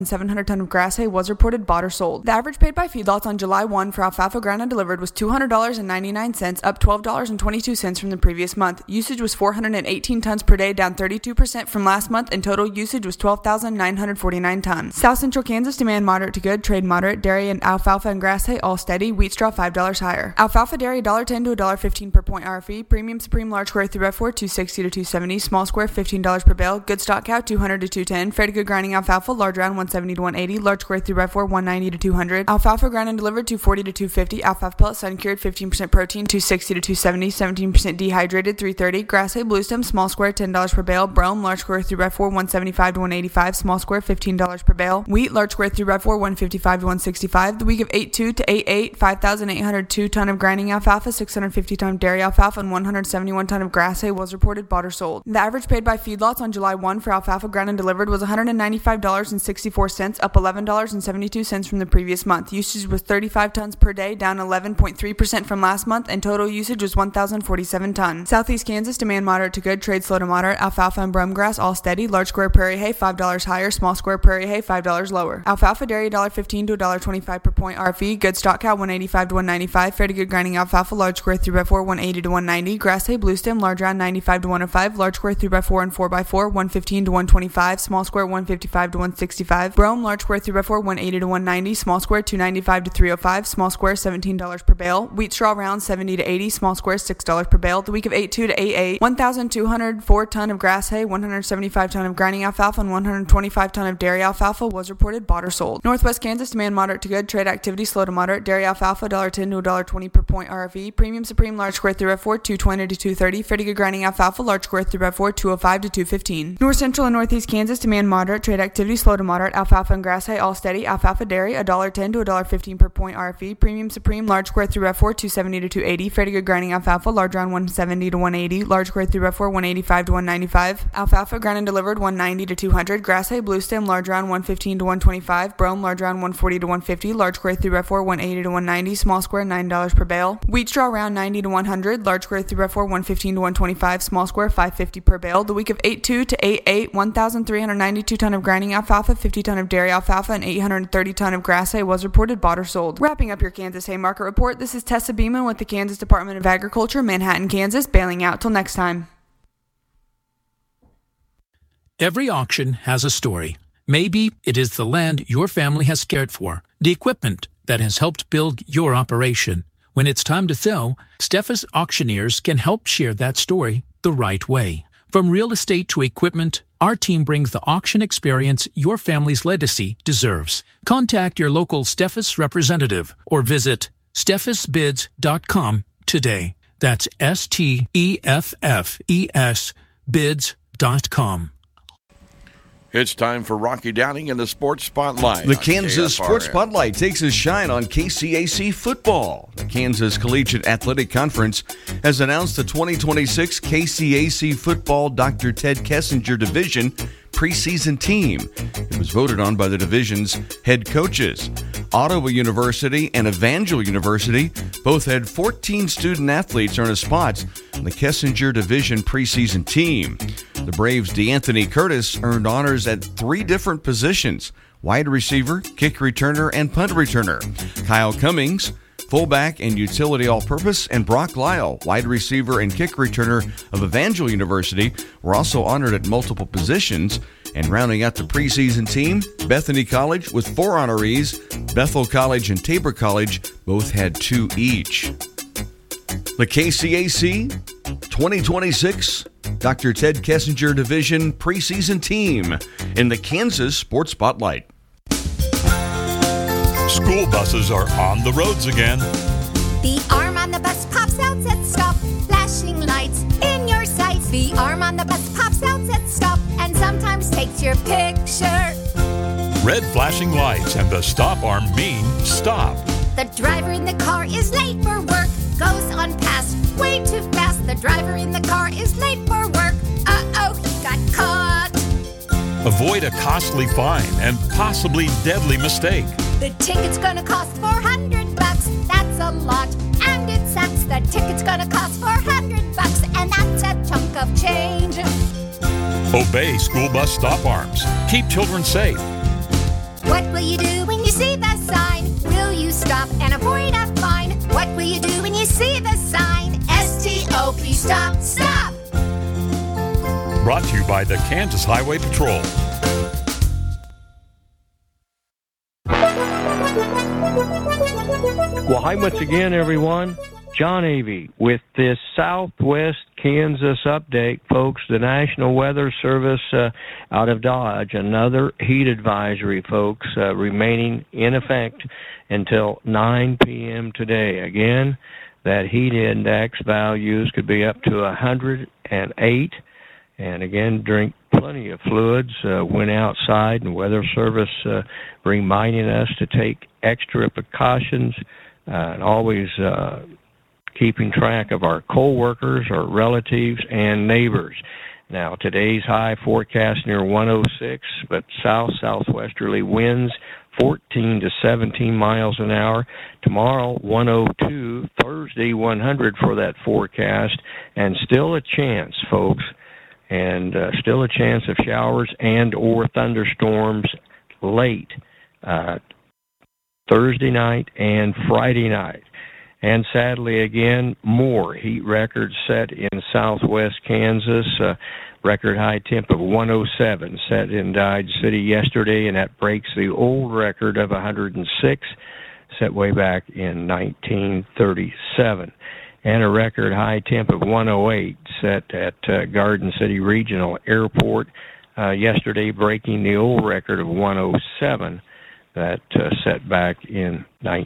700 ton of grass hay was reported bought or sold. The average paid by feedlots on July 1 for alfalfa ground and delivered was $200.99, up $12.22 from the previous month. Usage was 418 tons per day, down 32% from last month, and total usage was 12,949 tons. South Central Kansas demand moderate to good, trade moderate, dairy and alfalfa and grass hay all steady, wheat straw $5 higher. Alfalfa dairy $1.10 to $1.15 per point RFE, premium supreme large square 3x4 $2.60 to $2.70, small square $15 per bale, good stock cow $200 to $2.10, fair to good grinding alfalfa large round $1.70 to $1.80, large square 3x4 $1.90 to $200, alfalfa ground and delivered $2.40 to $2.50, alfalfa pellet sun cured 15% protein $2.60 to $2.70, 17% dehydrated $3.30, grass hay blue stem small square $10 per bale, brome large square 3x4 $1.75 to $1.85, small square $15 per bale, wheat large square 3x4 $1.55 to $1.65. The week of 8.2 to 8.8, 5,802 ton of grinding alfalfa, 650 ton of dairy alfalfa, and 171 ton of grass hay was reported bought or sold. The average paid by feedlots on July 1 for alfalfa ground and delivered was $195.64, up $11.72 from the previous month. Usage was 35 tons per day, down 11.3% from last month, and total usage was 1,047 tons. Southeast Kansas demand moderate to good, trade slow to moderate, alfalfa and brome grass all steady, large square prairie hay $5 higher, small square prairie hay $5 lower. Alfalfa dairy $1.15 to $1.25 per point RFE, good stock cow $1.85 to $1.95, fair to good grinding alfalfa large square 3x4 $1.80 to $1.90, grass hay blue stem large round $95 to $105, large square 3x4 and 4x4 $1.15 to $1.25, small square $1.55 to $1.65, brome large square 3x4 $1.80 to $1.90, small square $2.95 to $3.05, small square $17 per bale, wheat straw round $70 to $80, small square $6 per bale. The week of 8.2 to 8.8, 1,204 ton of grass hay, 175 ton of grinding alfalfa, and 125 ton of dairy alfalfa was reported bought or sold. Northwest Kansas demand moderate to good, trade activity slow to moderate, dairy alfalfa $1.10 to $1.20 per point RFE, premium supreme large square 3x4 $2.20 to $2.30, fair to good grinding alfalfa large square 3x4 $2.05 to $2.15. North Central and Northeast Kansas demand moderate, trade activity slow to moderate, alfalfa and grass hay all steady, alfalfa dairy $1.10 to $1.15 per point RFE, premium supreme large square 3x4 $2.70 to $2.80, fair to good grinding alfalfa large round $1.70 to $1.80, large square 3x4 $1.85 to $1.95, alfalfa ground and delivered $1.90 to $200, grass hay blue stem large round $1.15 to $1.25, brome large round $1.40 to $1.50, large square 3x4 $1.80 to $1.90, small square $9 per bale, wheat straw round $90 to $100, large square 3x4 $1.15 to $1.25, small square $5.50 per bale. The week of 8.2 to 8.8, 1,392 ton of grinding alfalfa, 50 ton of dairy alfalfa, and 830 ton of grass hay was reported bought or sold. Wrapping up your Kansas hay market report, this is Tessa Beeman with the Kansas Department of Agriculture, Manhattan, Kansas, bailing out. Till next time. Every auction has a story. Maybe it is the land your family has cared for, the equipment that has helped build your operation. When it's time to sell, Steffes Auctioneers can help share that story the right way. From real estate to equipment, our team brings the auction experience your family's legacy deserves. Contact your local Steffes representative or visit steffesbids.com today. That's STEFFES bids.com. It's time for Rocky Downing in the Sports Spotlight. The Kansas Sports Spotlight takes a shine on KCAC football. The Kansas Collegiate Athletic Conference has announced the 2026 KCAC Football Dr. Ted Kessinger Division preseason team. It was voted on by the division's head coaches. Ottawa University and Evangel University both had 14 student athletes earn a spot on the Kessinger Division preseason team. The Braves' DeAnthony Curtis earned honors at 3 different positions: wide receiver, kick returner, and punt returner. Kyle Cummings, fullback and utility all-purpose, and Brock Lyle, wide receiver and kick returner of Evangel University, were also honored at multiple positions. And rounding out the preseason team, Bethany College with 4 honorees. Bethel College and Tabor College both had 2 each. The KCAC 2026 Dr. Ted Kessinger Division preseason team in the Kansas Sports Spotlight. School buses are on the roads again. The arm on the bus pops out at stop, flashing lights in your sights. The arm on the bus pops out at stop and sometimes takes your picture. Red flashing lights and the stop arm mean stop. The driver in the car is late for work, goes on past way too fast. The driver in the car is late for work. Uh-oh, he got caught. Avoid a costly fine and possibly deadly mistake. The ticket's gonna cost $400. That's a lot, and it sucks. The ticket's gonna cost $400, and that's a chunk of change. Obey school bus stop arms. Keep children safe. What will you do when you see the sign? Will you stop and avoid a fine? What will you do when you see the sign? STOP, stop, stop! Brought to you by the Kansas Highway Patrol. Well, hi once again, everyone. John Avey with this Southwest Kansas update, folks. The National Weather Service out of Dodge, another heat advisory, folks, remaining in effect until 9 p.m. today. Again, that heat index values could be up to 108. And again, drink plenty of fluids when outside, and Weather Service reminding us to take extra precautions and always keeping track of our co-workers, our relatives, and neighbors. Now, today's high forecast near 106, but southwesterly winds 14 to 17 miles an hour. Tomorrow, 102. Thursday, 100 for that forecast. And still a chance, folks, and still a chance of showers and or thunderstorms late Thursday night and Friday night. And sadly, again, more heat records set in southwest Kansas. Record high temp of 107 set in Dodge City yesterday, and that breaks the old record of 106 set way back in 1937. And a record high temp of 108 set at Garden City Regional Airport yesterday, breaking the old record of 107. That set back in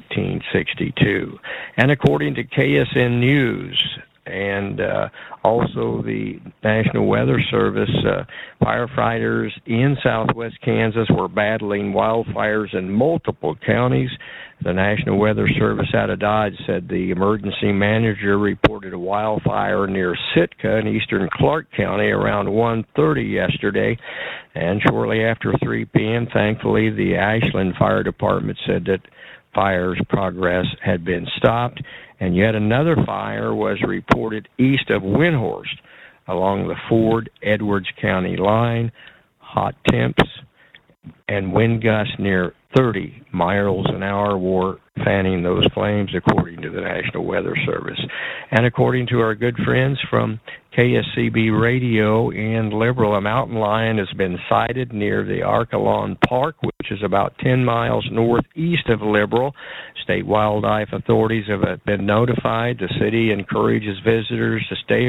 1962. And according to KSN News and also the National Weather Service, firefighters in southwest Kansas were battling wildfires in multiple counties. The National Weather Service out of Dodge said the emergency manager reported a wildfire near Sitka in eastern Clark County around 1:30 yesterday. And shortly after 3 p.m., thankfully, the Ashland Fire Department said that fire's progress had been stopped. And yet another fire was reported east of Windhorst along the Ford-Edwards County line. Hot temps and wind gusts near 30 miles an hour were fanning those flames, according to the National Weather Service. And according to our good friends from KSCB Radio and Liberal, a mountain lion has been sighted near the Archelon Park, which is about 10 miles northeast of Liberal. State wildlife authorities have been notified. The city encourages visitors to stay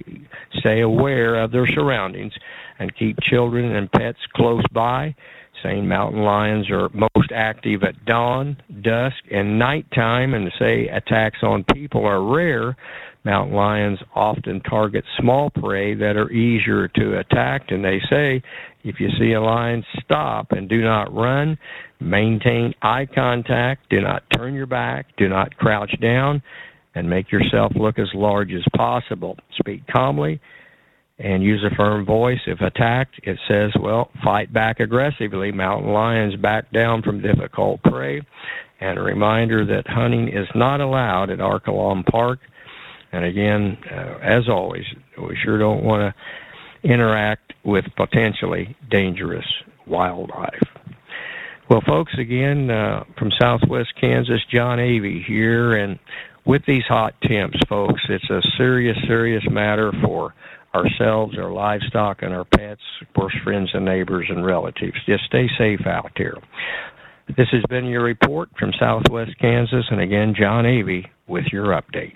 aware of their surroundings and keep children and pets close by. Saying mountain lions are most active at dawn, dusk, and nighttime, and say attacks on people are rare. Mountain lions often target small prey that are easier to attack, and they say if you see a lion, stop and do not run. Maintain eye contact. Do not turn your back. Do not crouch down, and make yourself look as large as possible. Speak calmly and use a firm voice. If attacked, it says, well, fight back aggressively. Mountain lions back down from difficult prey. And a reminder that hunting is not allowed at Archelon Park. And again, as always, we sure don't want to interact with potentially dangerous wildlife. Well, folks, again, from southwest Kansas, John Avey here. And with these hot temps, folks, it's a serious, serious matter for ourselves, our livestock, and our pets, of course, friends and neighbors and relatives. Just stay safe out there. This has been your report from southwest Kansas, and again, John Avey with your update.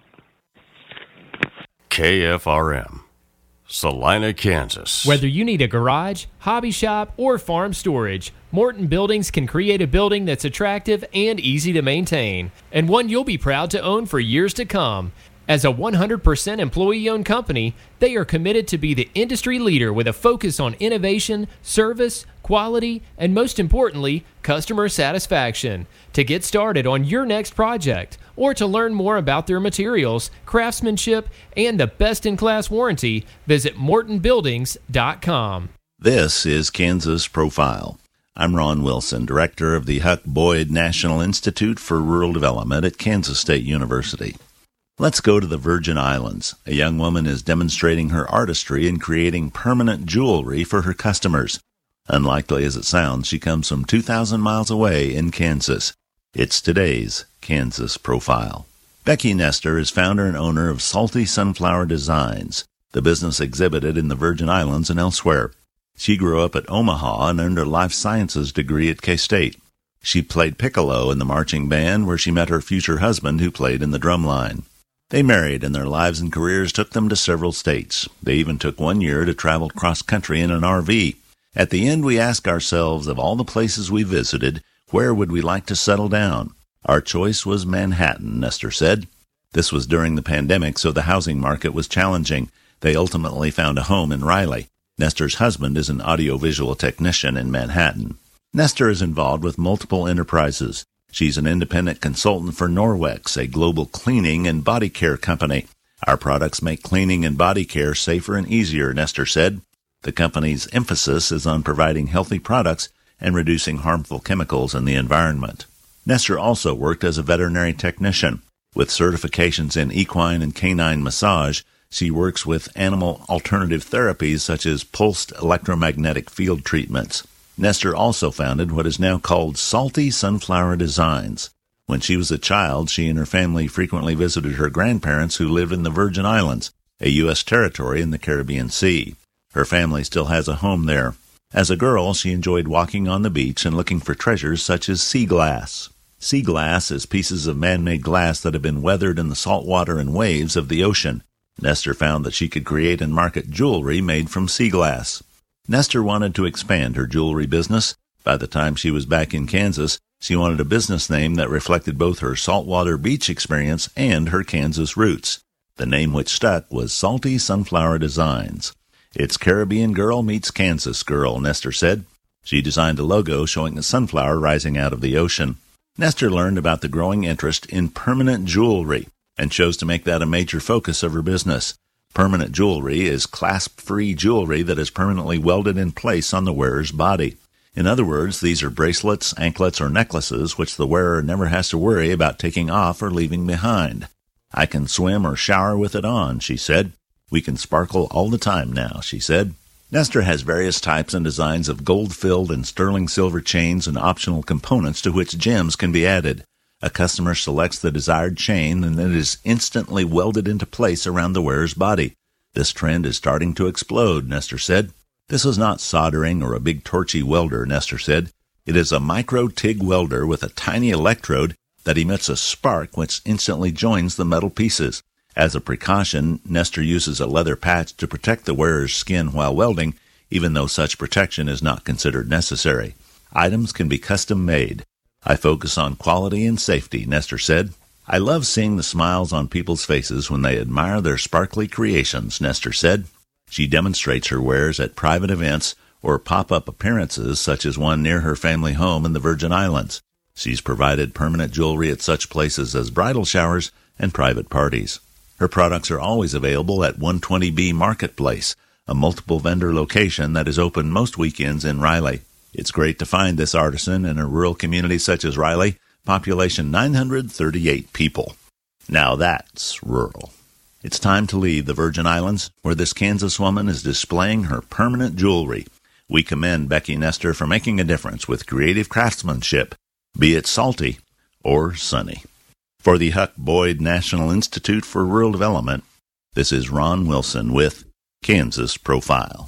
KFRM, Salina, Kansas. Whether you need a garage, hobby shop, or farm storage, Morton Buildings can create a building that's attractive and easy to maintain, and one you'll be proud to own for years to come. As a 100% employee-owned company, they are committed to be the industry leader with a focus on innovation, service, quality, and most importantly, customer satisfaction. To get started on your next project, or to learn more about their materials, craftsmanship, and the best-in-class warranty, visit MortonBuildings.com. This is Kansas Profile. I'm Ron Wilson, director of the Huck Boyd National Institute for Rural Development at Kansas State University. Let's go to the Virgin Islands. A young woman is demonstrating her artistry in creating permanent jewelry for her customers. Unlikely as it sounds, she comes from 2,000 miles away in Kansas. It's today's Kansas Profile. Becky Nestor is founder and owner of Salty Sunflower Designs, the business exhibited in the Virgin Islands and elsewhere. She grew up at Omaha and earned her life sciences degree at K-State. She played piccolo in the marching band where she met her future husband who played in the drumline. They married and their lives and careers took them to several states. They even took 1 year to travel cross-country in an RV. At the end, we ask ourselves, of all the places we visited, where would we like to settle down? Our choice was Manhattan, Nestor said. This was during the pandemic, so the housing market was challenging. They ultimately found a home in Raleigh. Nestor's husband is an audiovisual technician in Manhattan. Nestor is involved with multiple enterprises. She's an independent consultant for Norwex, a global cleaning and body care company. Our products make cleaning and body care safer and easier, Nestor said. The company's emphasis is on providing healthy products and reducing harmful chemicals in the environment. Nestor also worked as a veterinary technician. With certifications in equine and canine massage, she works with animal alternative therapies such as pulsed electromagnetic field treatments. Nestor also founded what is now called Salty Sunflower Designs. When she was a child, she and her family frequently visited her grandparents who lived in the Virgin Islands, a U.S. territory in the Caribbean Sea. Her family still has a home there. As a girl, she enjoyed walking on the beach and looking for treasures such as sea glass. Sea glass is pieces of man-made glass that have been weathered in the salt water and waves of the ocean. Nestor found that she could create and market jewelry made from sea glass. Nestor wanted to expand her jewelry business. By the time she was back in Kansas, she wanted a business name that reflected both her saltwater beach experience and her Kansas roots. The name which stuck was Salty Sunflower Designs. It's Caribbean girl meets Kansas girl, Nestor said. She designed a logo showing a sunflower rising out of the ocean. Nestor learned about the growing interest in permanent jewelry and chose to make that a major focus of her business. Permanent jewelry is clasp-free jewelry that is permanently welded in place on the wearer's body. In other words, these are bracelets, anklets, or necklaces which the wearer never has to worry about taking off or leaving behind. I can swim or shower with it on, she said. We can sparkle all the time now, she said. Nestor has various types and designs of gold-filled and sterling silver chains and optional components to which gems can be added. A customer selects the desired chain and then it is instantly welded into place around the wearer's body. This trend is starting to explode, Nestor said. This is not soldering or a big torchy welder, Nestor said. It is a micro-TIG welder with a tiny electrode that emits a spark which instantly joins the metal pieces. As a precaution, Nestor uses a leather patch to protect the wearer's skin while welding, even though such protection is not considered necessary. Items can be custom made. I focus on quality and safety, Nestor said. I love seeing the smiles on people's faces when they admire their sparkly creations, Nestor said. She demonstrates her wares at private events or pop-up appearances such as one near her family home in the Virgin Islands. She's provided permanent jewelry at such places as bridal showers and private parties. Her products are always available at 120B Marketplace, a multiple vendor location that is open most weekends in Raleigh. It's great to find this artisan in a rural community such as Raleigh, population 938 people. Now that's rural. It's time to leave the Virgin Islands, where this Kansas woman is displaying her permanent jewelry. We commend Becky Nestor for making a difference with creative craftsmanship, be it salty or sunny. For the Huck Boyd National Institute for Rural Development, this is Ron Wilson with Kansas Profile.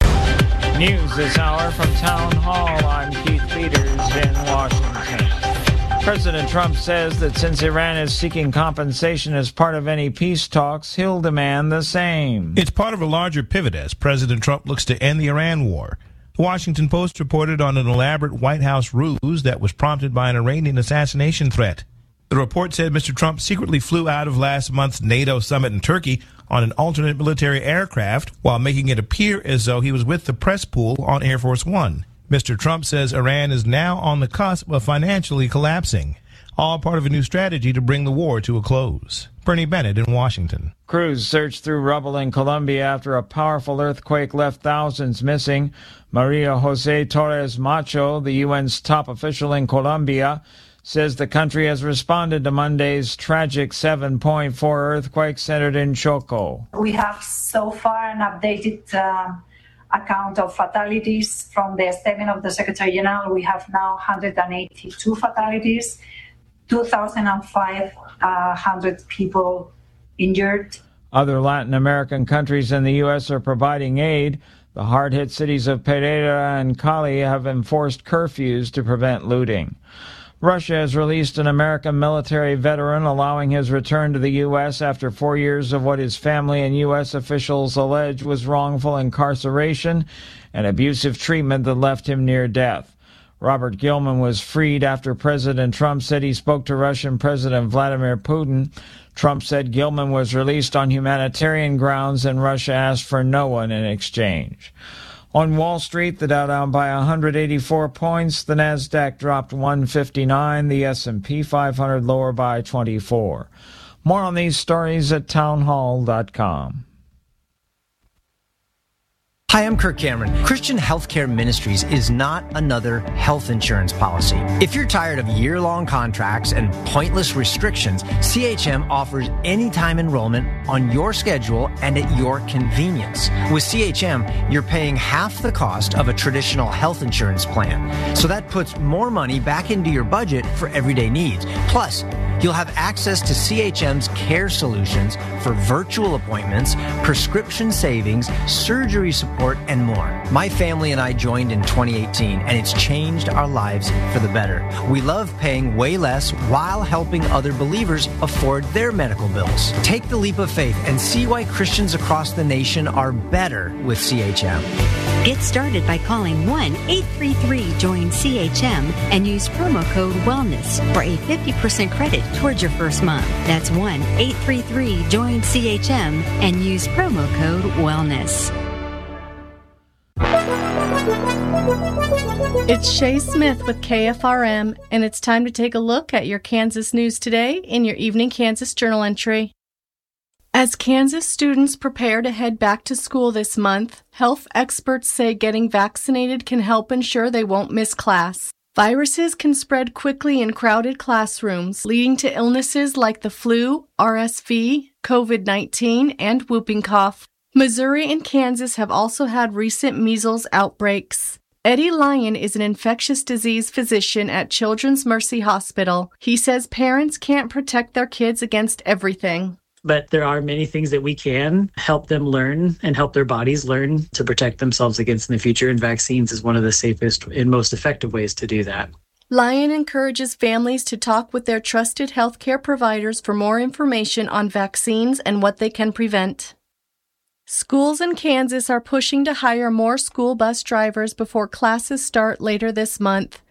News this hour from Town Hall. I'm Keith Peters in Washington. President Trump says that since Iran is seeking compensation as part of any peace talks, he'll demand the same. It's part of a larger pivot as President Trump looks to end the Iran war. The Washington Post reported on an elaborate White House ruse that was prompted by an Iranian assassination threat. The report said Mr. Trump secretly flew out of last month's NATO summit in Turkey on an alternate military aircraft while making it appear as though he was with the press pool on Air Force One. Mr. Trump says Iran is now on the cusp of financially collapsing, all part of a new strategy to bring the war to a close. Bernie Bennett in Washington. Crews searched through rubble in Colombia after a powerful earthquake left thousands missing. Maria Jose Torres Macho, the UN's top official in Colombia, says the country has responded to Monday's tragic 7.4 earthquake centered in Choco. We have so far an updated account of fatalities. From the statement of the Secretary General, we have now 182 fatalities, 2,500 people injured. Other Latin American countries and the U.S. are providing aid. The hard-hit cities of Pereira and Cali have enforced curfews to prevent looting. Russia has released an American military veteran, allowing his return to the U.S. after 4 years of what his family and U.S. officials allege was wrongful incarceration and abusive treatment that left him near death. Robert Gilman was freed after President Trump said he spoke to Russian President Vladimir Putin. Trump said Gilman was released on humanitarian grounds and Russia asked for no one in exchange. On Wall Street, the Dow down by 184 points, the Nasdaq dropped 159, the S&P 500 lower by 24. More on these stories at townhall.com. Hi, I'm Kirk Cameron. Christian Healthcare Ministries is not another health insurance policy. If you're tired of year-long contracts and pointless restrictions, CHM offers anytime enrollment on your schedule and at your convenience. With CHM, you're paying half the cost of a traditional health insurance plan. So that puts more money back into your budget for everyday needs. Plus, you'll have access to CHM's care solutions for virtual appointments, prescription savings, surgery support, and more. My family and I joined in 2018, and it's changed our lives for the better. We love paying way less while helping other believers afford their medical bills. Take the leap of faith and see why Christians across the nation are better with CHM. Get started by calling 1-833-JOIN-CHM and use promo code WELLNESS for a 50% credit towards your first month. That's 1-833-JOIN-CHM and use promo code WELLNESS. It's Shay Smith with KFRM, and it's time to take a look at your Kansas news today in your Evening Kansas Journal entry. As Kansas students prepare to head back to school this month, health experts say getting vaccinated can help ensure they won't miss class. Viruses can spread quickly in crowded classrooms, leading to illnesses like the flu, RSV, COVID-19, and whooping cough. Missouri and Kansas have also had recent measles outbreaks. Eddie Lyon is an infectious disease physician at Children's Mercy Hospital. He says parents can't protect their kids against everything. But there are many things that we can help them learn and help their bodies learn to protect themselves against in the future, and vaccines is one of the safest and most effective ways to do that. Lyon encourages families to talk with their trusted healthcare providers for more information on vaccines and what they can prevent. Schools in Kansas are pushing to hire more school bus drivers before classes start later this month.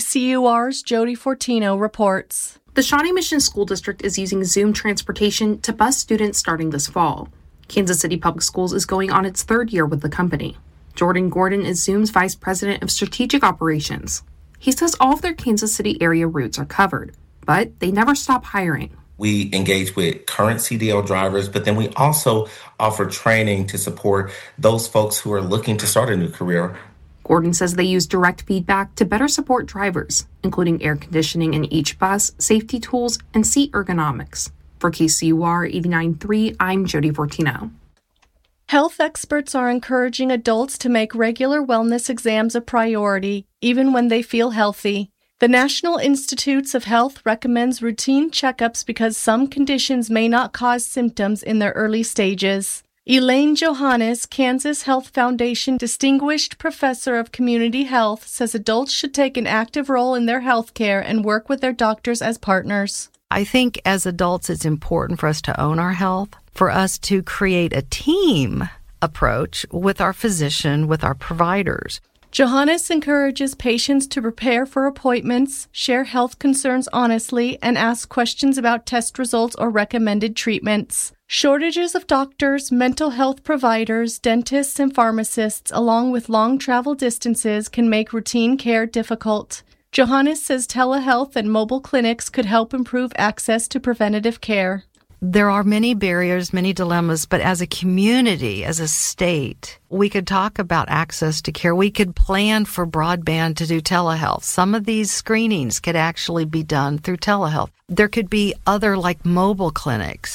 KCUR's Jody Fortino reports. The Shawnee Mission School District is using Zoom transportation to bus students starting this fall. Kansas City Public Schools is going on its third year with the company. Jordan Gordon is Zoom's Vice President of Strategic Operations. He says all of their Kansas City area routes are covered, but they never stop hiring. We engage with current CDL drivers, but then we also offer training to support those folks who are looking to start a new career. Gordon says they use direct feedback to better support drivers, including air conditioning in each bus, safety tools, and seat ergonomics. For KCUR 89.3, I'm Jody Fortino. Health experts are encouraging adults to make regular wellness exams a priority, even when they feel healthy. The National Institutes of Health recommends routine checkups because some conditions may not cause symptoms in their early stages. Elaine Johannes, Kansas Health Foundation Distinguished Professor of Community Health, says adults should take an active role in their health care and work with their doctors as partners. I think as adults it's important for us to own our health, for us to create a team approach with our physician, with our providers. Johannes encourages patients to prepare for appointments, share health concerns honestly, and ask questions about test results or recommended treatments. Shortages of doctors, mental health providers, dentists, and pharmacists, along with long travel distances, can make routine care difficult. Johannes says telehealth and mobile clinics could help improve access to preventative care. There are many barriers, many dilemmas, but as a community, as a state, we could talk about access to care. We could plan for broadband to do telehealth. Some of these screenings could actually be done through telehealth. There could be other like mobile clinics.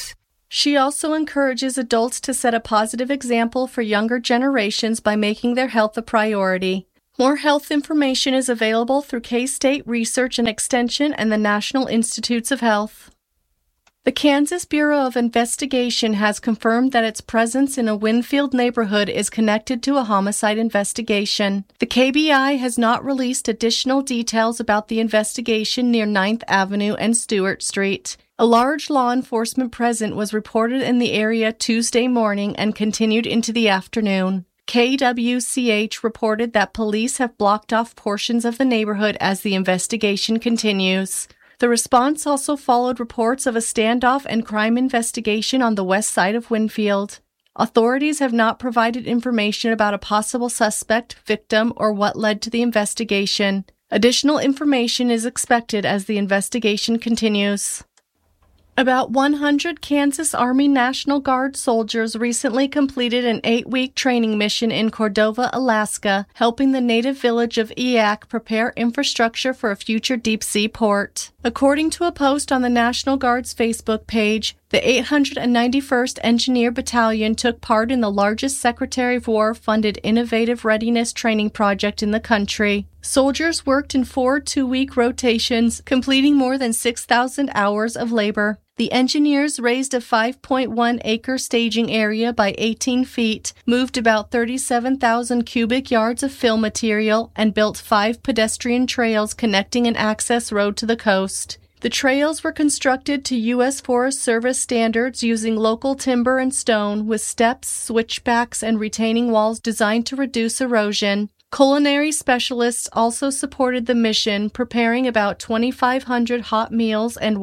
She also encourages adults to set a positive example for younger generations by making their health a priority. More health information is available through K-State Research and Extension and the National Institutes of Health. The Kansas Bureau of Investigation has confirmed that its presence in a Winfield neighborhood is connected to a homicide investigation. The KBI has not released additional details about the investigation near 9th Avenue and Stewart Street. A large law enforcement presence was reported in the area Tuesday morning and continued into the afternoon. KWCH reported that police have blocked off portions of the neighborhood as the investigation continues. The response also followed reports of a standoff and crime investigation on the west side of Winfield. Authorities have not provided information about a possible suspect, victim, or what led to the investigation. Additional information is expected as the investigation continues. About 100 Kansas Army National Guard soldiers recently completed an 8-week training mission in Cordova, Alaska, helping the native village of Eak prepare infrastructure for a future deep-sea port. According to a post on the National Guard's Facebook page, the 891st Engineer Battalion took part in the largest Secretary of War-funded Innovative Readiness Training project in the country. Soldiers worked in 4 2-week rotations, completing more than 6,000 hours of labor. The engineers raised a 5.1-acre staging area by 18 feet, moved about 37,000 cubic yards of fill material, and built 5 pedestrian trails connecting an access road to the coast. The trails were constructed to U.S. Forest Service standards using local timber and stone, with steps, switchbacks, and retaining walls designed to reduce erosion. Culinary specialists also supported the mission, preparing about 2,500 hot meals and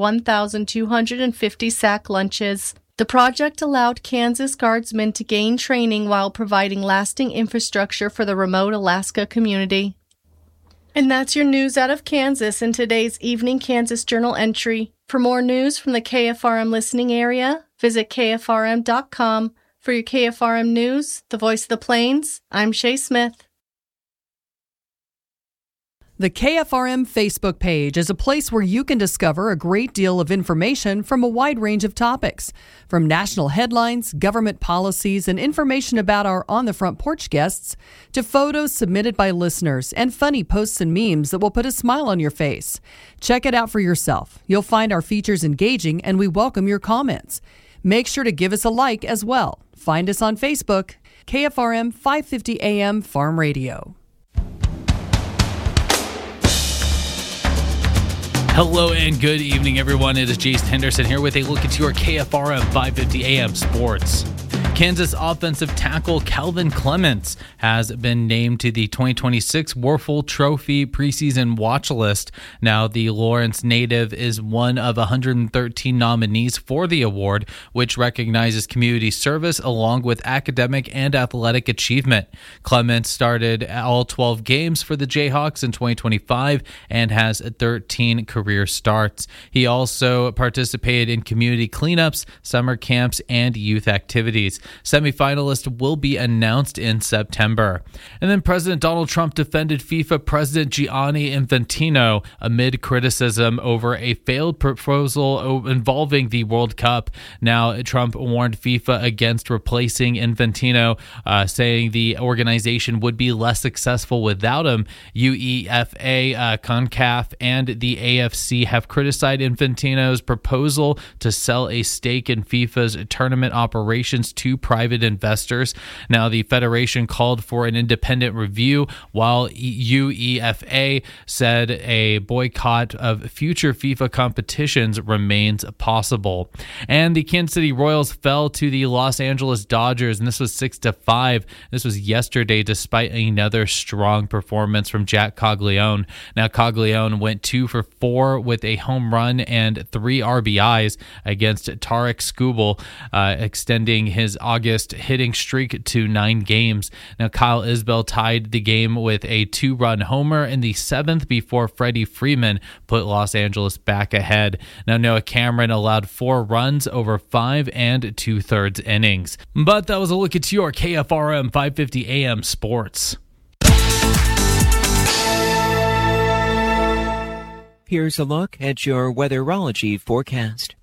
1,250 sack lunches. The project allowed Kansas Guardsmen to gain training while providing lasting infrastructure for the remote Alaska community. And that's your news out of Kansas in today's Evening Kansas Journal entry. For more news from the KFRM listening area, visit KFRM.com. For your KFRM News, the voice of the Plains, I'm Shay Smith. The KFRM Facebook page is a place where you can discover a great deal of information from a wide range of topics, from national headlines, government policies, and information about our On the Front Porch guests, to photos submitted by listeners and funny posts and memes that will put a smile on your face. Check it out for yourself. You'll find our features engaging, and we welcome your comments. Make sure to give us a like as well. Find us on Facebook, KFRM 550 AM Farm Radio. Hello and good evening, everyone. It is Jace Henderson here with a look into your KFRM 550 AM Sports. Kansas offensive tackle Calvin Clements has been named to the 2026 Warfel Trophy preseason watch list. Now, the Lawrence native is one of 113 nominees for the award, which recognizes community service along with academic and athletic achievement. Clements started all 12 games for the Jayhawks in 2025 and has 13 career starts. He also participated in community cleanups, summer camps, and youth activities. Semifinalists will be announced in September. And then President Donald Trump defended FIFA President Gianni Infantino amid criticism over a failed proposal involving the World Cup. Now, Trump warned FIFA against replacing Infantino, saying the organization would be less successful without him. UEFA, CONCACAF, and the AFC have criticized Infantino's proposal to sell a stake in FIFA's tournament operations to private investors. Now, the federation called for an independent review, while UEFA said a boycott of future FIFA competitions remains possible. And the Kansas City Royals fell to the Los Angeles Dodgers, and this was 6-5. This was yesterday, despite another strong performance from Jack Caglione. Now, Caglione went 2 for 4 with a home run and 3 RBIs against Tarek Skubal, extending his August hitting streak to 9 games. Now, Kyle Isbell tied the game with a 2-run homer in the 7th before Freddie Freeman put Los Angeles back ahead. Now, Noah Cameron allowed 4 runs over 5 and 2/3 innings. But that was a look at your KFRM 550 AM Sports. Here's a look at your weatherology forecast.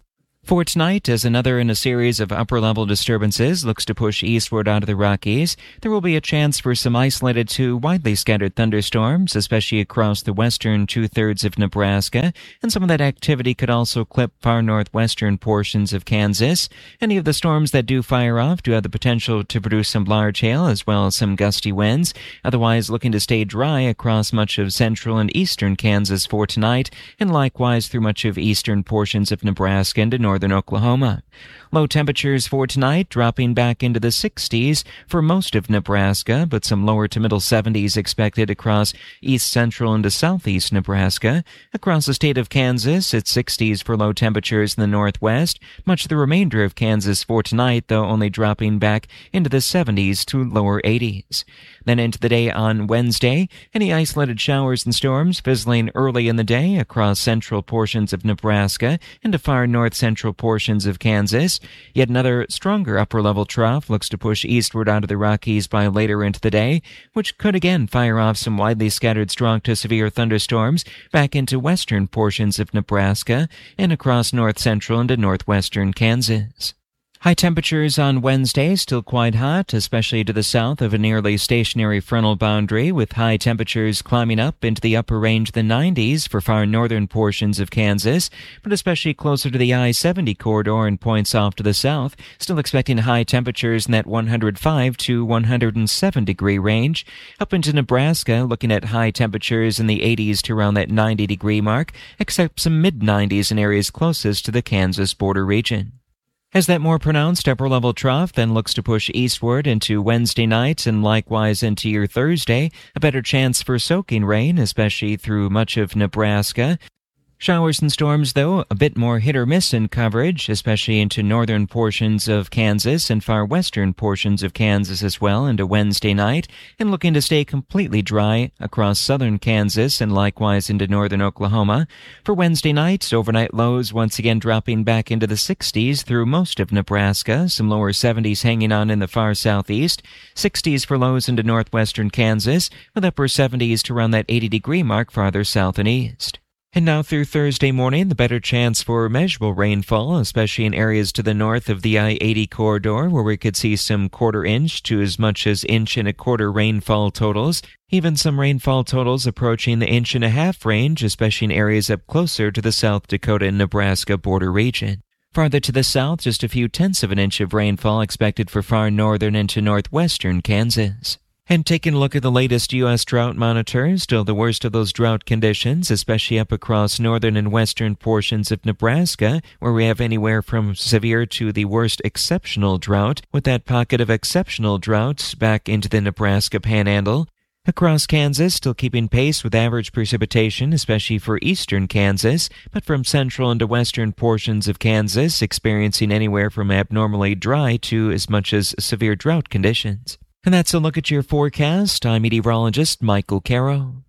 For tonight, as another in a series of upper-level disturbances looks to push eastward out of the Rockies, there will be a chance for some isolated to widely scattered thunderstorms, especially across the western two-thirds of Nebraska, and some of that activity could also clip far northwestern portions of Kansas. Any of the storms that do fire off do have the potential to produce some large hail as well as some gusty winds, otherwise looking to stay dry across much of central and eastern Kansas for tonight, and likewise through much of eastern portions of Nebraska and northern Oklahoma. Low temperatures for tonight dropping back into the 60s for most of Nebraska, but some lower to middle 70s expected across east central into southeast Nebraska. Across the state of Kansas, it's 60s for low temperatures in the northwest. Much of the remainder of Kansas for tonight, though, only dropping back into the 70s to lower 80s. Then into the day on Wednesday, any isolated showers and storms fizzling early in the day across central portions of Nebraska into far north central portions of Kansas. Yet another stronger upper-level trough looks to push eastward out of the Rockies by later into the day, which could again fire off some widely scattered strong to severe thunderstorms back into western portions of Nebraska and across north central into northwestern Kansas. High temperatures on Wednesday still quite hot, especially to the south of a nearly stationary frontal boundary, with high temperatures climbing up into the upper range of the 90s for far northern portions of Kansas, but especially closer to the I-70 corridor and points off to the south, still expecting high temperatures in that 105 to 107 degree range. Up into Nebraska, looking at high temperatures in the 80s to around that 90 degree mark, except some mid-90s in areas closest to the Kansas border region. As that more pronounced upper-level trough then looks to push eastward into Wednesday night and likewise into your Thursday, a better chance for soaking rain, especially through much of Nebraska. Showers and storms, though, a bit more hit or miss in coverage, especially into northern portions of Kansas and far western portions of Kansas as well into Wednesday night, and looking to stay completely dry across southern Kansas and likewise into northern Oklahoma. For Wednesday night, overnight lows once again dropping back into the 60s through most of Nebraska, some lower 70s hanging on in the far southeast, 60s for lows into northwestern Kansas, with upper 70s to around that 80 degree mark farther south and east. And now through Thursday morning, the better chance for measurable rainfall, especially in areas to the north of the I-80 corridor, where we could see some quarter-inch to as much as inch-and-a-quarter rainfall totals. Even some rainfall totals approaching the inch-and-a-half range, especially in areas up closer to the South Dakota and Nebraska border region. Farther to the south, just a few tenths of an inch of rainfall expected for far northern into northwestern Kansas. And taking a look at the latest U.S. drought monitor, still the worst of those drought conditions, especially up across northern and western portions of Nebraska, where we have anywhere from severe to the worst exceptional drought, with that pocket of exceptional drought back into the Nebraska Panhandle. Across Kansas, still keeping pace with average precipitation, especially for eastern Kansas, but from central into western portions of Kansas, experiencing anywhere from abnormally dry to as much as severe drought conditions. And that's a look at your forecast. I'm meteorologist Michael Caro.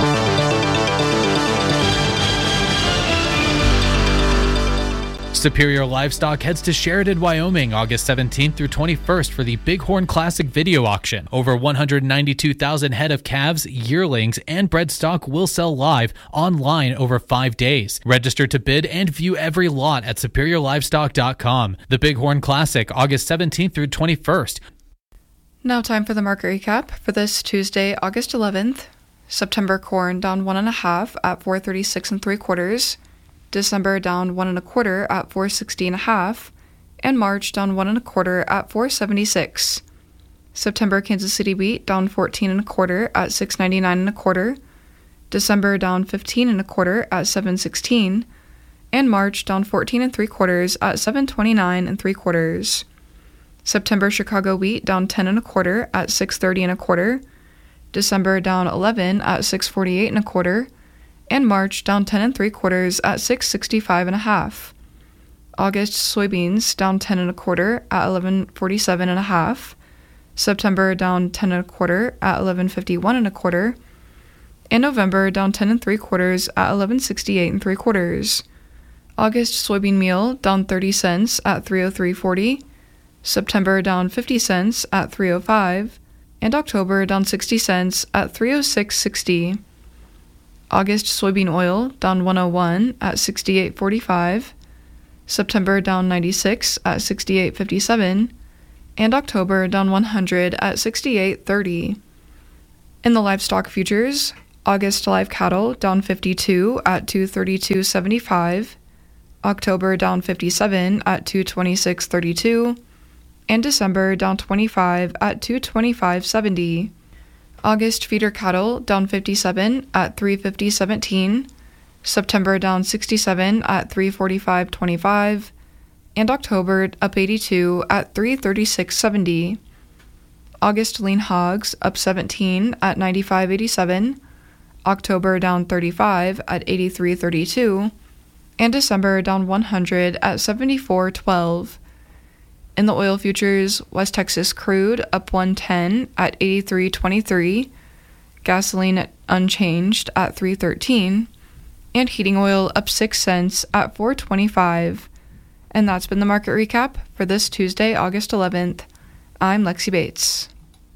Superior Livestock heads to Sheridan, Wyoming, August 17th through 21st for the Bighorn Classic Video Auction. Over 192,000 head of calves, yearlings, and bred stock will sell live online over 5 days. Register to bid and view every lot at superiorlivestock.com. The Bighorn Classic, August 17th through 21st. Now time for the market recap for this Tuesday, August 11th. September corn down 1.5 at 436 3/4. December down 1 1/4 at 460 1/2, and March down 1 1/4 at 476. September Kansas City wheat down 14 1/4 at 699 1/4. December down 15 1/4 at 716, and March down 14 3/4 at 729 3/4. September Chicago wheat down 10 1/4 at 630 1/4, December down 11 at 648 1/4, and March down 10 3/4 at 665 1/2. August soybeans down 10 1/4 at 1147 1/2, September down 10 1/4 at 1151 1/4, and November down 10 3/4 at 1168 3/4. August soybean meal down 30 cents at 303.40. September down 50 cents at 305, and October down 60 cents at 306.60. August soybean oil down 101 at 68.45. September down 96 at 68.57, and October down 100 at 68.30. In the livestock futures, August live cattle down 52 at 232.75, October down 57 at 226.32, and December down 25 at 225.70. August feeder cattle down 57 at 350.17, September down 67 at 345.25, and October up 82 at 336.70. August lean hogs up 17 at 95.87, October down 35 at 83.32, and December down 100 at 74.12. In the oil futures, West Texas crude up 110 at 83.23, gasoline unchanged at 3.13, and heating oil up 6 cents at 4.25. And that's been the market recap for this Tuesday, August 11th. I'm Lexi Bates.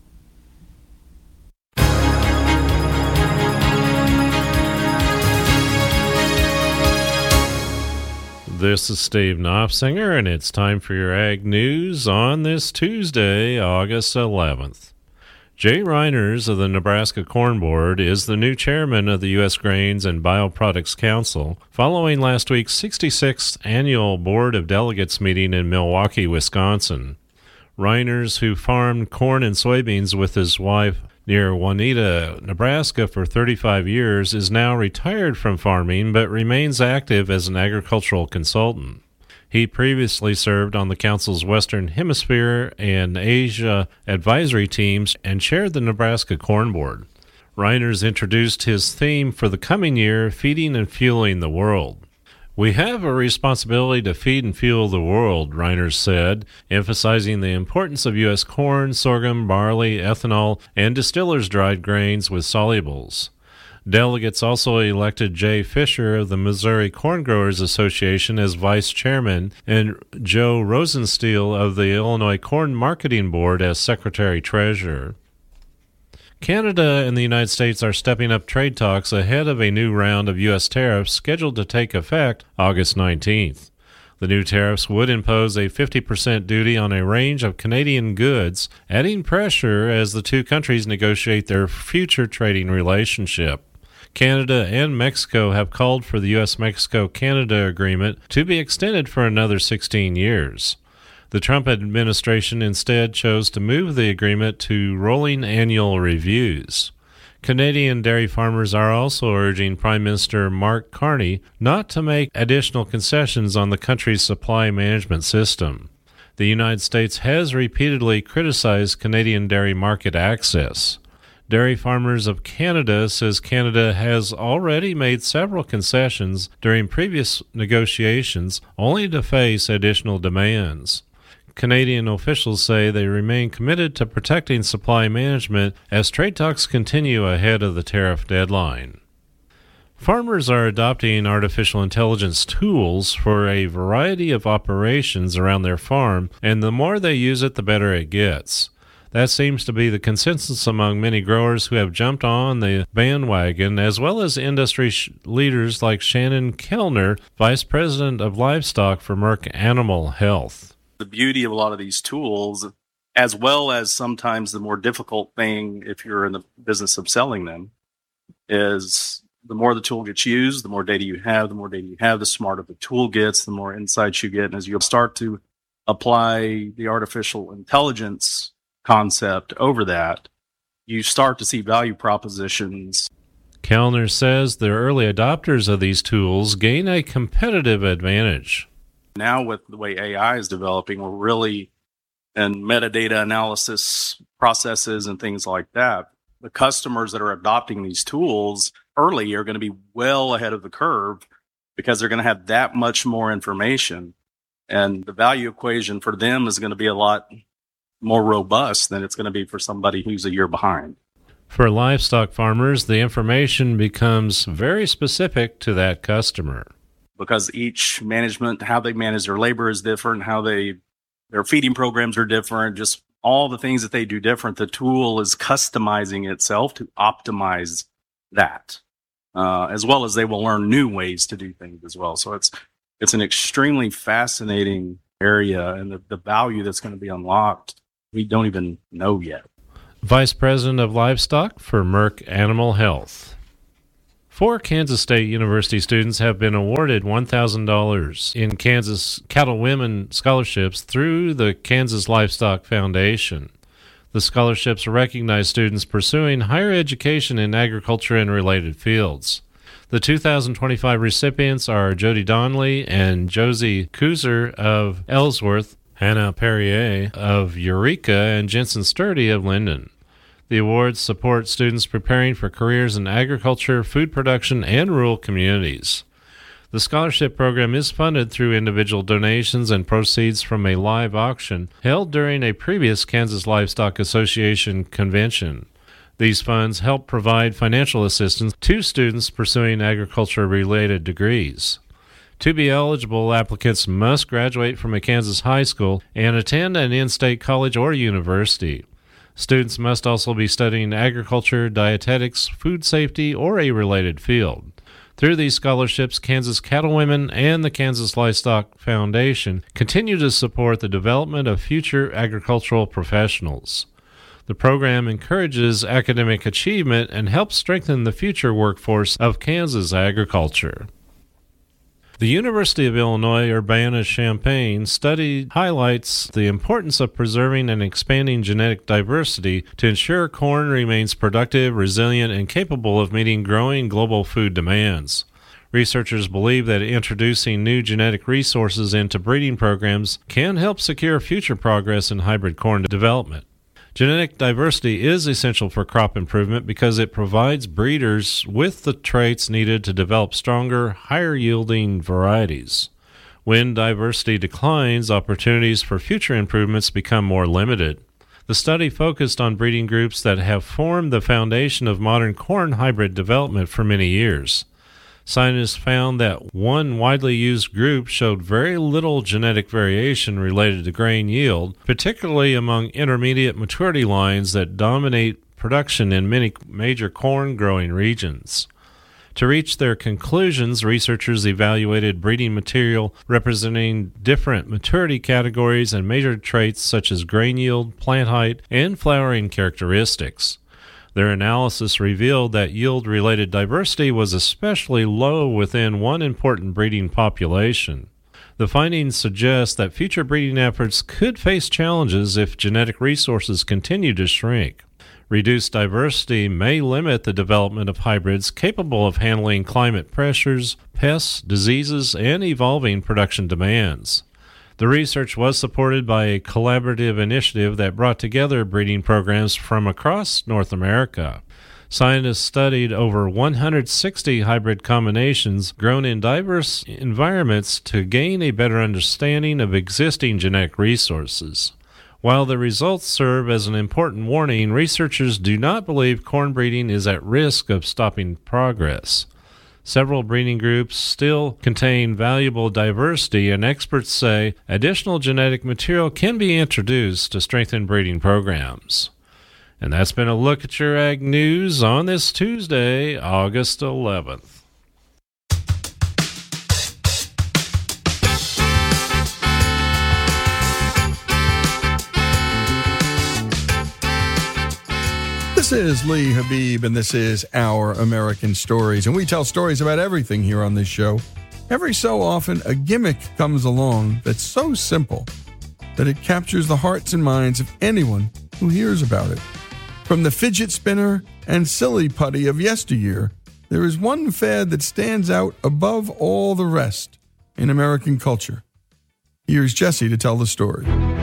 This is Steve Knopfsinger, and it's time for your Ag News on this Tuesday, August 11th. Jay Reiners of the Nebraska Corn Board is the new chairman of the U.S. Grains and Bioproducts Council, following last week's 66th annual Board of Delegates meeting in Milwaukee, Wisconsin. Reiners, who farmed corn and soybeans with his wife near Waneta, Nebraska for 35 years, is now retired from farming but remains active as an agricultural consultant. He previously served on the Council's Western Hemisphere and Asia advisory teams and chaired the Nebraska Corn Board. Reiners introduced his theme for the coming year, Feeding and Fueling the World. "We have a responsibility to feed and fuel the world," Reiners said, emphasizing the importance of U.S. corn, sorghum, barley, ethanol, and distillers' dried grains with solubles. Delegates also elected Jay Fisher of the Missouri Corn Growers Association as vice chairman and Joe Rosenstiel of the Illinois Corn Marketing Board as secretary-treasurer. Canada and the United States are stepping up trade talks ahead of a new round of U.S. tariffs scheduled to take effect August 19th. The new tariffs would impose a 50% duty on a range of Canadian goods, adding pressure as the two countries negotiate their future trading relationship. Canada and Mexico have called for the U.S.-Mexico-Canada agreement to be extended for another 16 years. The Trump administration instead chose to move the agreement to rolling annual reviews. Canadian dairy farmers are also urging Prime Minister Mark Carney not to make additional concessions on the country's supply management system. The United States has repeatedly criticized Canadian dairy market access. Dairy Farmers of Canada says Canada has already made several concessions during previous negotiations, only to face additional demands. Canadian officials say they remain committed to protecting supply management as trade talks continue ahead of the tariff deadline. Farmers are adopting artificial intelligence tools for a variety of operations around their farm, and the more they use it, the better it gets. That seems to be the consensus among many growers who have jumped on the bandwagon, as well as industry leaders like Shannon Kellner, Vice President of Livestock for Merck Animal Health. The beauty of a lot of these tools, as well as sometimes the more difficult thing if you're in the business of selling them, is the more the tool gets used, the more data you have, the smarter the tool gets, the more insights you get. And as you start to apply the artificial intelligence concept over that, you start to see value propositions. Kellner says the early adopters of these tools gain a competitive advantage. Now with the way AI is developing, we're really in metadata analysis processes and things like that. The customers that are adopting these tools early are going to be well ahead of the curve because they're going to have that much more information. And the value equation for them is going to be a lot more robust than it's going to be for somebody who's a year behind. For livestock farmers, the information becomes very specific to that customer. Because each management, how they manage their labor is different, how their feeding programs are different, just all the things that they do different. The tool is customizing itself to optimize that, as well as they will learn new ways to do things as well. So it's It's an extremely fascinating area, and the value that's going to be unlocked, we don't even know yet. Vice President of Livestock for Merck Animal Health. 4 Kansas State University students have been awarded $1,000 in Kansas Cattlewomen scholarships through the Kansas Livestock Foundation. The scholarships recognize students pursuing higher education in agriculture and related fields. The 2025 recipients are Jody Donnelly and Josie Kuzer of Ellsworth, Hannah Perrier of Eureka, and Jensen Sturdy of Linden. The awards support students preparing for careers in agriculture, food production, and rural communities. The scholarship program is funded through individual donations and proceeds from a live auction held during a previous Kansas Livestock Association convention. These funds help provide financial assistance to students pursuing agriculture-related degrees. To be eligible, applicants must graduate from a Kansas high school and attend an in-state college or university. Students must also be studying agriculture, dietetics, food safety, or a related field. Through these scholarships, Kansas Cattlewomen and the Kansas Livestock Foundation continue to support the development of future agricultural professionals. The program encourages academic achievement and helps strengthen the future workforce of Kansas agriculture. The University of Illinois Urbana-Champaign study highlights the importance of preserving and expanding genetic diversity to ensure corn remains productive, resilient, and capable of meeting growing global food demands. Researchers believe that introducing new genetic resources into breeding programs can help secure future progress in hybrid corn development. Genetic diversity is essential for crop improvement because it provides breeders with the traits needed to develop stronger, higher-yielding varieties. When diversity declines, opportunities for future improvements become more limited. The study focused on breeding groups that have formed the foundation of modern corn hybrid development for many years. Scientists found that one widely used group showed very little genetic variation related to grain yield, particularly among intermediate maturity lines that dominate production in many major corn growing regions. To reach their conclusions, researchers evaluated breeding material representing different maturity categories and measured traits such as grain yield, plant height, and flowering characteristics. Their analysis revealed that yield-related diversity was especially low within one important breeding population. The findings suggest that future breeding efforts could face challenges if genetic resources continue to shrink. Reduced diversity may limit the development of hybrids capable of handling climate pressures, pests, diseases, and evolving production demands. The research was supported by a collaborative initiative that brought together breeding programs from across North America. Scientists studied over 160 hybrid combinations grown in diverse environments to gain a better understanding of existing genetic resources. While the results serve as an important warning, researchers do not believe corn breeding is at risk of stopping progress. Several breeding groups still contain valuable diversity, and experts say additional genetic material can be introduced to strengthen breeding programs. And that's been a look at your Ag News on this Tuesday, August 11th. This is Lee Habib, and this is Our American Stories, and we tell stories about everything here on this show. Every so often, a gimmick comes along that's so simple that it captures the hearts and minds of anyone who hears about it. From the fidget spinner and silly putty of yesteryear, there is one fad that stands out above all the rest in American culture. Here's Jesse to tell the story.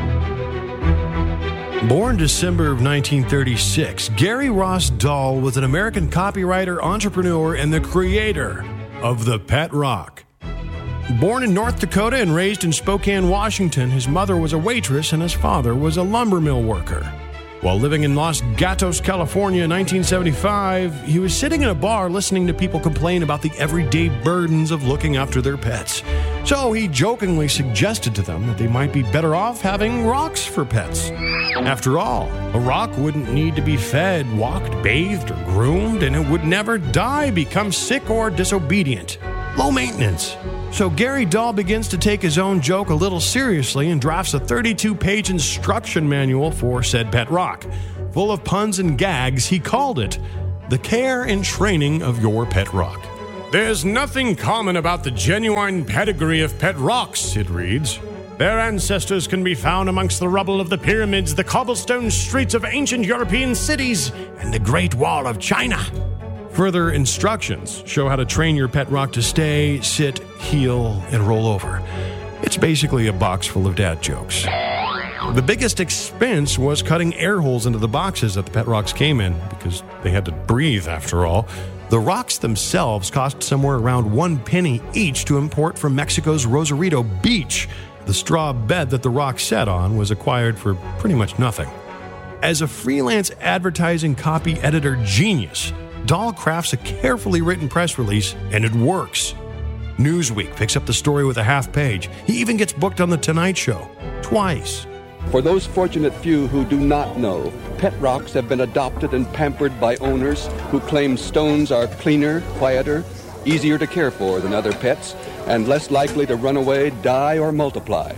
Born December of 1936, Gary Ross Dahl was an American copywriter, entrepreneur, and the creator of the Pet Rock. Born in North Dakota and raised in Spokane, Washington, his mother was a waitress and his father was a lumber mill worker. While living in Los Gatos, California in 1975, he was sitting in a bar listening to people complain about the everyday burdens of looking after their pets. So he jokingly suggested to them that they might be better off having rocks for pets. After all, a rock wouldn't need to be fed, walked, bathed, or groomed, and it would never die, become sick, or disobedient. low maintenance. So Gary Dahl begins to take his own joke a little seriously and drafts a 32-page instruction manual for said pet rock. Full of puns and gags, he called it The Care and Training of Your Pet Rock. There's nothing common about the genuine pedigree of pet rocks, it reads. Their ancestors can be found amongst the rubble of the pyramids, the cobblestone streets of ancient European cities, and the Great Wall of China. Further instructions show how to train your pet rock to stay, sit, heel, and roll over. It's basically a box full of dad jokes. The biggest expense was cutting air holes into the boxes that the pet rocks came in, because they had to breathe after all. The rocks themselves cost somewhere around 1 penny each to import from Mexico's Rosarito Beach. The straw bed that the rock sat on was acquired for pretty much nothing. As a freelance advertising copy editor genius, Dahl crafts a carefully written press release, and it works. Newsweek picks up the story with a half page. He even gets booked on The Tonight Show twice. For those fortunate few who do not know, pet rocks have been adopted and pampered by owners who claim stones are cleaner, quieter, easier to care for than other pets, and less likely to run away, die, or multiply.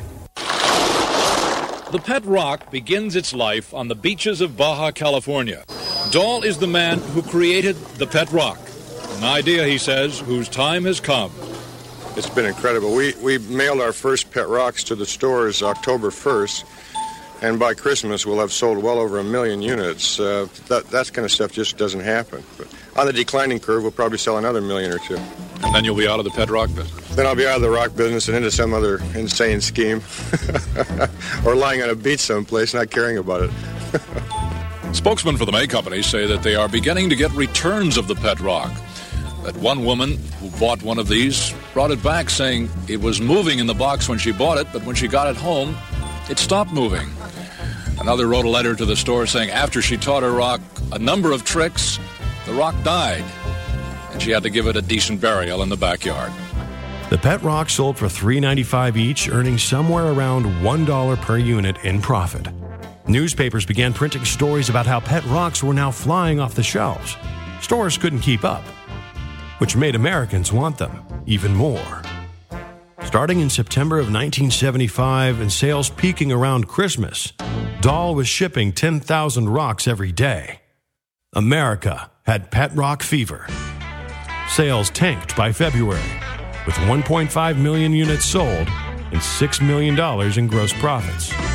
The pet rock begins its life on the beaches of Baja California. Dahl is the man who created the pet rock, an idea, he says, whose time has come. It's been incredible. We mailed our first pet rocks to the stores October 1st, and by Christmas we'll have sold well over 1 million units. That kind of stuff just doesn't happen. But on the declining curve, we'll probably sell another 1 million or 2. And then you'll be out of the pet rock business? Then I'll be out of the rock business and into some other insane scheme. Or lying on a beach someplace not caring about it. Spokesmen for the May Company say that they are beginning to get returns of the pet rock. That one woman who bought one of these brought it back saying it was moving in the box when she bought it, but when she got it home, it stopped moving. Another wrote a letter to the store saying after she taught her rock a number of tricks, the rock died, and she had to give it a decent burial in the backyard. The pet rocks sold for $3.95 each, earning somewhere around $1 per unit in profit. Newspapers began printing stories about how pet rocks were now flying off the shelves. Stores couldn't keep up, which made Americans want them even more. Starting in September of 1975 and sales peaking around Christmas, Dahl was shipping 10,000 rocks every day. America had pet rock fever. Sales tanked by February, with 1.5 million units sold and $6 million in gross profits.